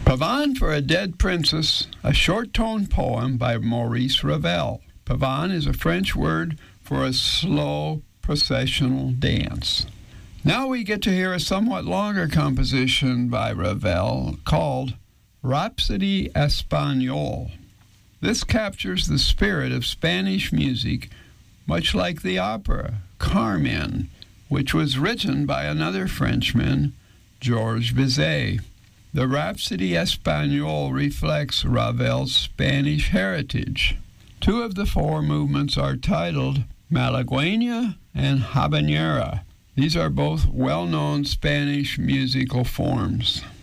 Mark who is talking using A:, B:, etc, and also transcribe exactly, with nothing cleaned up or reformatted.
A: Pavane for a Dead Princess, a short-tone poem by Maurice Ravel. Pavane is a French word for a slow processional dance. Now we get to hear a somewhat longer composition by Ravel called Rhapsody Espagnole. This captures the spirit of Spanish music, much like the opera Carmen, which was written by another Frenchman, Georges Bizet. The Rhapsody Espagnole reflects Ravel's Spanish heritage. Two of the four movements are titled Malagueña and Habanera. These are both well-known Spanish musical forms.